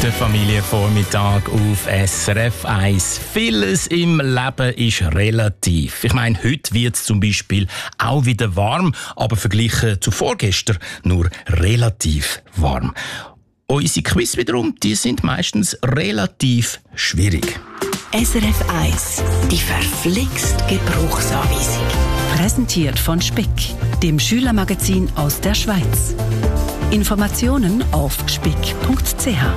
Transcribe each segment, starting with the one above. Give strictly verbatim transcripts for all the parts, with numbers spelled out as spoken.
Der Familienvormittag auf S R F eins. Vieles im Leben ist relativ. Ich meine, heute wird es zum Beispiel auch wieder warm, aber verglichen zu vorgestern nur relativ warm. Unsere Quiz wiederum, die sind meistens relativ schwierig. S R F eins, die verflixt Gebrauchsanweisung. Präsentiert von Spick, dem Schülermagazin aus der Schweiz. Informationen auf spick punkt c h.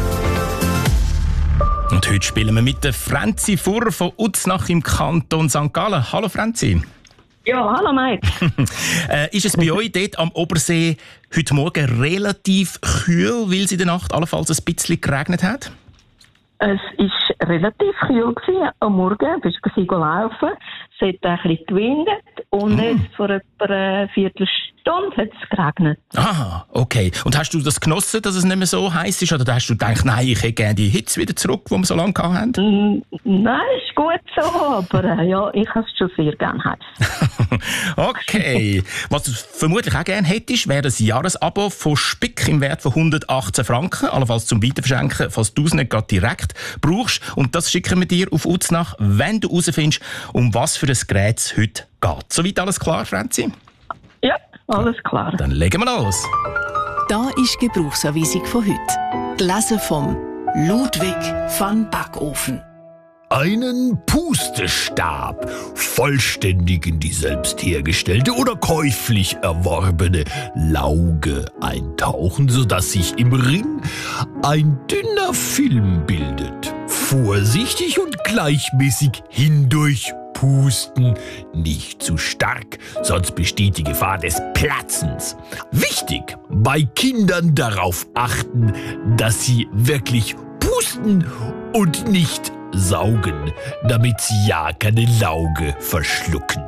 Und heute spielen wir mit der Franzi Furrer von Uznach im Kanton Sankt Gallen. Hallo Franzi. Ja, hallo Mike. äh, ist es bei euch dort am Obersee heute Morgen relativ kühl, weil es in der Nacht allenfalls ein bisschen geregnet hat? Es war relativ kühl am Morgen, bist du laufen. Es hat ein bisschen gewindet und mm. jetzt vor etwa einer Viertelstunde hat es geregnet. Ah, okay. Und hast du das genossen, dass es nicht mehr so heiß ist? Oder hast du gedacht, nein, ich hätte gerne die Hitze wieder zurück, die wir so lange hatten? Mm, nein, ist gut so, aber äh, ja, ich habe es schon sehr gerne heiß. Okay. Was du vermutlich auch gerne hättest, wäre ein Jahresabo von Spick im Wert von hundertachtzehn Franken, allenfalls zum Weiterverschenken, falls du es nicht gerade direkt brauchst. Und das schicken wir dir auf Uznach, wenn du herausfindest, um was für ein Gerät es heute geht. Soweit alles klar, Franzi? Ja, alles klar. Dann legen wir los. Da ist die Gebrauchsanweisung von heute. Gelesen vom Ludwig van Backofen. Einen Pustestab, vollständig in die selbst hergestellte oder käuflich erworbene Lauge eintauchen, sodass sich im Ring ein dünner Film bildet. Vorsichtig und gleichmäßig hindurch pusten, nicht zu stark, sonst besteht die Gefahr des Platzens. Wichtig, bei Kindern darauf achten, dass sie wirklich pusten und nicht saugen, damit sie ja keine Lauge verschlucken.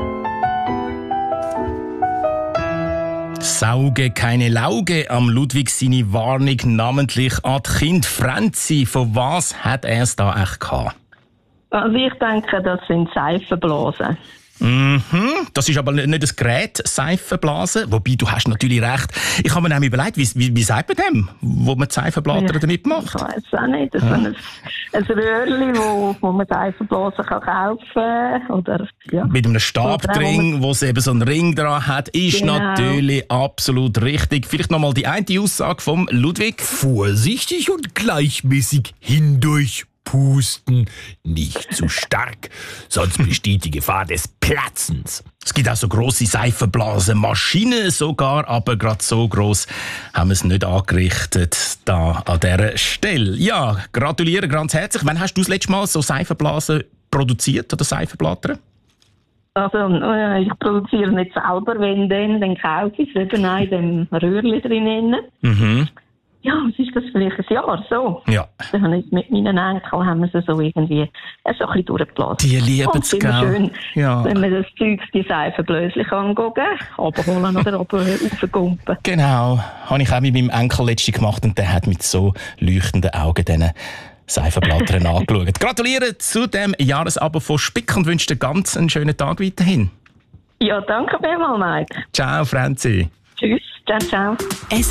Sauge keine Lauge, am Ludwig seine Warnung namentlich an die Kinder. Franzi, von was hat er es da echt gehabt? Also ich denke, das sind Seifenblasen. Mhm, das ist aber nicht das Gerät, Seifenblasen. Wobei, du hast natürlich recht. Ich habe mir nämlich überlegt, wie, wie, wie sagt man dem, wo man die Seifenblätter ja, damit macht? Ich weiß auch nicht. Das ja. ist ein, ein Röhrchen, wo, wo man Seifenblasen kann kaufen kann. Oder, ja. Mit einem Stab drin, wo es eben so einen Ring dran hat, ist genau. Natürlich absolut richtig. Vielleicht nochmal die eine Aussage vom Ludwig. Vorsichtig und gleichmäßig hindurch pusten, nicht zu stark, sonst besteht die Gefahr des Platzens. Es gibt auch so grosse Seifenblasenmaschinen sogar, aber gerade so gross haben wir es nicht angerichtet da an dieser Stelle. Ja, gratuliere ganz herzlich. Wann hast du das letzte Mal so Seifenblasen produziert oder Seifenblätter? Also äh, ich produziere nicht selber, wenn dann, dann kaufe ich es eben auch in dem Röhrchen drinnen. Mhm. Ja, was ist das vielleicht ein Jahr so? Ja. Dann habe ich mit meinen Enkeln haben wir sie so irgendwie so ein bisschen durchgeblasen. Die lieben es, gell? Schön, ja. Wenn man das Zeug, die Seifenblöschen kann gehen, runterholen oder raufgumpen. Genau, habe ich auch mit meinem Enkel letztens gemacht und der hat mit so leuchtenden Augen diesen Seifenblättern angeschaut. Gratuliere zu dem Jahresabo von Spick und wünsche dir ganz einen schönen Tag weiterhin. Ja, danke vielmals, Mike. Ciao, Franzi. Tschüss, ciao, ciao.